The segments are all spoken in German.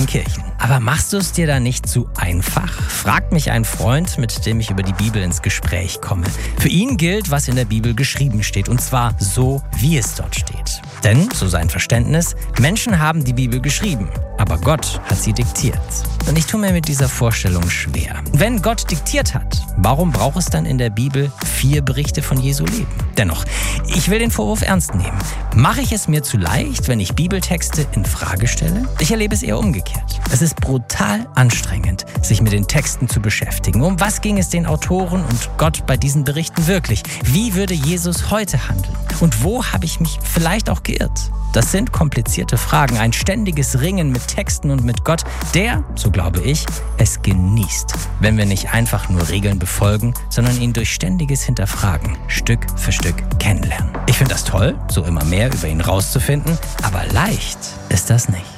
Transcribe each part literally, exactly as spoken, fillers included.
Kirchen. Aber machst du es dir da nicht zu einfach? Fragt mich ein Freund, mit dem ich über die Bibel ins Gespräch komme. Für ihn gilt, was in der Bibel geschrieben steht, und zwar so, wie es dort steht. Denn, so sein Verständnis, Menschen haben die Bibel geschrieben, aber Gott hat sie diktiert. Und ich tue mir mit dieser Vorstellung schwer. Wenn Gott diktiert hat, warum braucht es dann in der Bibel vier Berichte von Jesu Leben? Dennoch, ich will den Vorwurf ernst nehmen. Mache ich es mir zu leicht, wenn ich Bibeltexte in Frage stelle? Ich erlebe es eher umgekehrt. Es ist brutal anstrengend, sich mit den Texten zu beschäftigen. Um was ging es den Autoren und Gott bei diesen Berichten wirklich? Wie würde Jesus heute handeln? Und wo habe ich mich vielleicht auch geirrt? Das sind komplizierte Fragen, ein ständiges Ringen mit Texten und mit Gott, der, so glaube ich, es genießt, wenn wir nicht einfach nur Regeln befolgen, sondern ihn durch ständiges Hinterfragen Stück für Stück kennenlernen. Ich finde das toll, so immer mehr über ihn rauszufinden, aber leicht ist das nicht.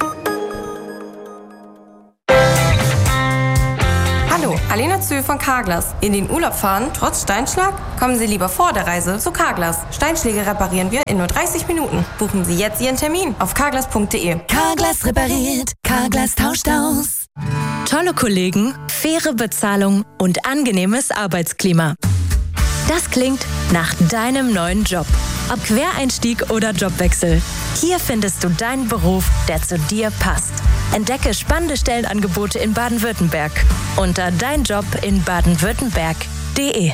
Hallo, Alena Zühl von Carglass. In den Urlaub fahren, trotz Steinschlag? Kommen Sie lieber vor der Reise zu Carglass. Steinschläge reparieren wir in nur dreißig Minuten. Buchen Sie jetzt Ihren Termin auf carglass punkt de. Carglass repariert, Carglass tauscht aus. Tolle Kollegen, faire Bezahlung und angenehmes Arbeitsklima. Das klingt nach deinem neuen Job. Ob Quereinstieg oder Jobwechsel. Hier findest du deinen Beruf, der zu dir passt. Entdecke spannende Stellenangebote in Baden-Württemberg unter deinjob in baden-württemberg punkt de.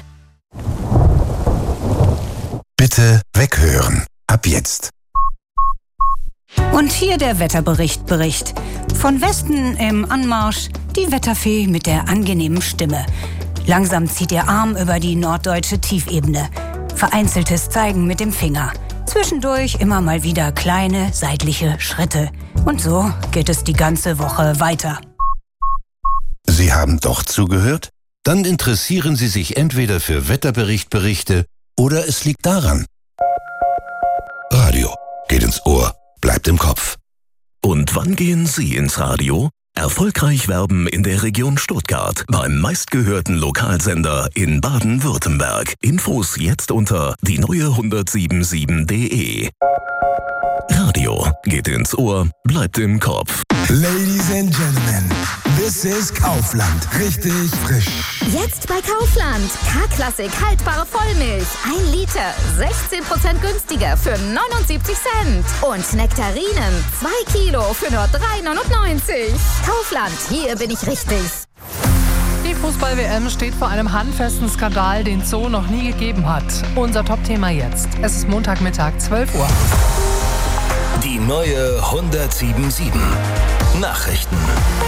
Bitte weghören. Ab jetzt. Und hier der Wetterbericht Bericht. Von Westen im Anmarsch die Wetterfee mit der angenehmen Stimme. Langsam zieht ihr Arm über die norddeutsche Tiefebene. Vereinzeltes Zeigen mit dem Finger. Zwischendurch immer mal wieder kleine seitliche Schritte. Und so geht es die ganze Woche weiter. Sie haben doch zugehört? Dann interessieren Sie sich entweder für Wetterberichtberichte oder es liegt daran. Radio geht ins Ohr, bleibt im Kopf. Und wann gehen Sie ins Radio? Erfolgreich werben in der Region Stuttgart beim meistgehörten Lokalsender in Baden-Württemberg. Infos jetzt unter die neue hundertsieben punkt sieben punkt de. Radio geht ins Ohr, bleibt im Kopf. Ladies and Gentlemen, this is Kaufland. Richtig frisch. Jetzt bei Kaufland. K-Klassik haltbare Vollmilch. Ein Liter, sechzehn Prozent günstiger für neunundsiebzig Cent. Und Nektarinen, zwei Kilo für nur drei neunundneunzig. Kaufland, hier bin ich richtig. Die Fußball-W M steht vor einem handfesten Skandal, den es so noch nie gegeben hat. Unser Top-Thema jetzt. Es ist Montagmittag, zwölf Uhr. Die neue hundertsieben Komma sieben. Nachrichten.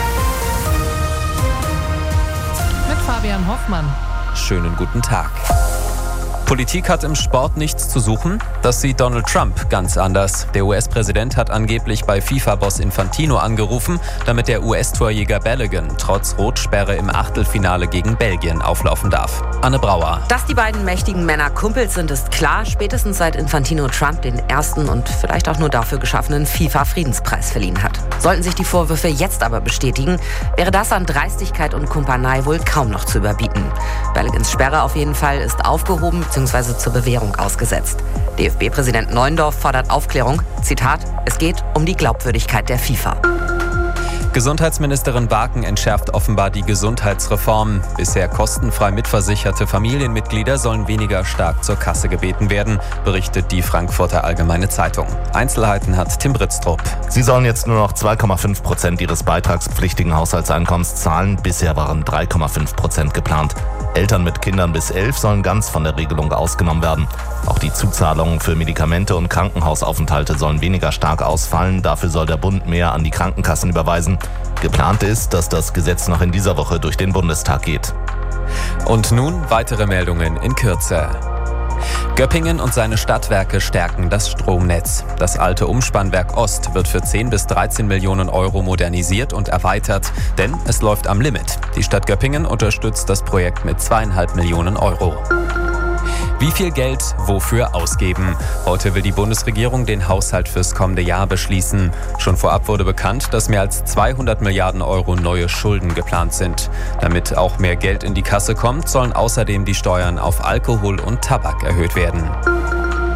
Mit Fabian Hoffmann. Schönen guten Tag. Politik hat im Sport nichts zu suchen. Das sieht Donald Trump ganz anders. Der U S-Präsident hat angeblich bei FIFA-Boss Infantino angerufen, damit der U S-Torjäger Balogun trotz Rotsperre im Achtelfinale gegen Belgien auflaufen darf. Anne Brauer. Dass die beiden mächtigen Männer Kumpels sind, ist klar, spätestens seit Infantino Trump den ersten und vielleicht auch nur dafür geschaffenen FIFA-Friedenspreis verliehen hat. Sollten sich die Vorwürfe jetzt aber bestätigen, wäre das an Dreistigkeit und Kumpanei wohl kaum noch zu überbieten. Baloguns Sperre auf jeden Fall ist aufgehoben bzw. zur Bewährung ausgesetzt. D F B-Präsident Neuendorf fordert Aufklärung. Zitat: Es geht um die Glaubwürdigkeit der FIFA. Gesundheitsministerin Barken entschärft offenbar die Gesundheitsreform. Bisher kostenfrei mitversicherte Familienmitglieder sollen weniger stark zur Kasse gebeten werden, berichtet die Frankfurter Allgemeine Zeitung. Einzelheiten hat Tim Britztrup. Sie sollen jetzt nur noch zwei Komma fünf Prozent ihres beitragspflichtigen Haushaltseinkommens zahlen. Bisher waren drei Komma fünf Prozent geplant. Eltern mit Kindern bis elf sollen ganz von der Regelung ausgenommen werden. Auch die Zuzahlungen für Medikamente und Krankenhausaufenthalte sollen weniger stark ausfallen. Dafür soll der Bund mehr an die Krankenkassen überweisen. Geplant ist, dass das Gesetz noch in dieser Woche durch den Bundestag geht. Und nun weitere Meldungen in Kürze. Göppingen und seine Stadtwerke stärken das Stromnetz. Das alte Umspannwerk Ost wird für zehn bis dreizehn Millionen Euro modernisiert und erweitert, denn es läuft am Limit. Die Stadt Göppingen unterstützt das Projekt mit zweieinhalb Millionen Euro. Wie viel Geld wofür ausgeben? Heute will die Bundesregierung den Haushalt fürs kommende Jahr beschließen. Schon vorab wurde bekannt, dass mehr als zweihundert Milliarden Euro neue Schulden geplant sind. Damit auch mehr Geld in die Kasse kommt, sollen außerdem die Steuern auf Alkohol und Tabak erhöht werden.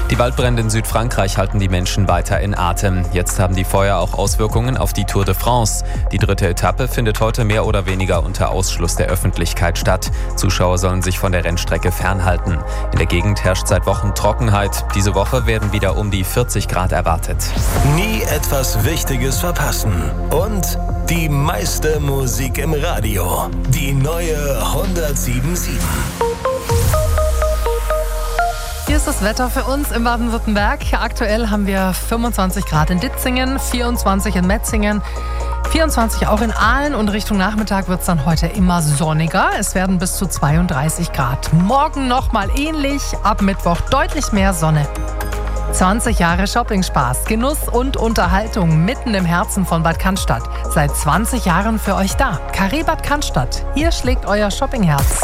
Die Waldbrände in Südfrankreich halten die Menschen weiter in Atem. Jetzt haben die Feuer auch Auswirkungen auf die Tour de France. Die dritte Etappe findet heute mehr oder weniger unter Ausschluss der Öffentlichkeit statt. Zuschauer sollen sich von der Rennstrecke fernhalten. In der Gegend herrscht seit Wochen Trockenheit. Diese Woche werden wieder um die vierzig Grad erwartet. Nie etwas Wichtiges verpassen. Und die meiste Musik im Radio. Die neue hundertsieben Komma sieben. Hier ist das Wetter für uns in Baden-Württemberg. Aktuell haben wir fünfundzwanzig Grad in Ditzingen, vierundzwanzig in Metzingen, vierundzwanzig auch in Aalen und Richtung Nachmittag wird es dann heute immer sonniger. Es werden bis zu zweiunddreißig Grad. Morgen nochmal ähnlich, ab Mittwoch deutlich mehr Sonne. zwanzig Jahre Shopping-Spaß, Genuss und Unterhaltung mitten im Herzen von Bad Cannstatt. Seit zwanzig Jahren für euch da. Carré Bad Cannstatt. Hier schlägt euer Shoppingherz.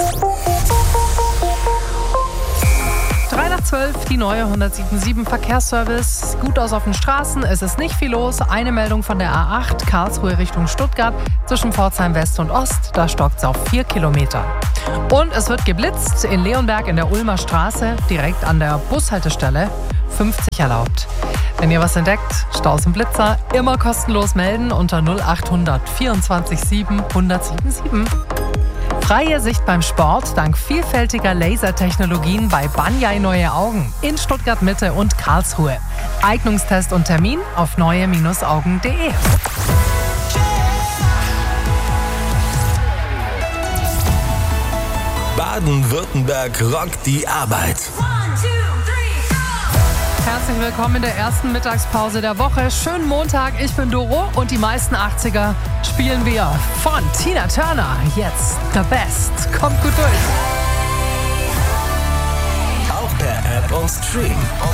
drei nach zwölf, die neue hundertsieben Komma sieben Verkehrsservice. Gut aus auf den Straßen, es ist nicht viel los. Eine Meldung von der A acht, Karlsruhe Richtung Stuttgart, zwischen Pforzheim West und Ost. Da stockt es auf vier Kilometer. Und es wird geblitzt in Leonberg in der Ulmer Straße, direkt an der Bushaltestelle. fünfzig erlaubt. Wenn ihr was entdeckt, Staus und Blitzer, immer kostenlos melden unter null acht hundert vierundzwanzig sieben hundertsieben sieben. Freie Sicht beim Sport dank vielfältiger Lasertechnologien bei Banyai Neue Augen in Stuttgart Mitte und Karlsruhe. Eignungstest und Termin auf neue Augen punkt de. Baden-Württemberg rockt die Arbeit. Herzlich willkommen in der ersten Mittagspause der Woche. Schönen Montag, ich bin Doro und die meisten achtziger spielen wir von Tina Turner. Jetzt The Best. Kommt gut durch. Auch per App und Stream.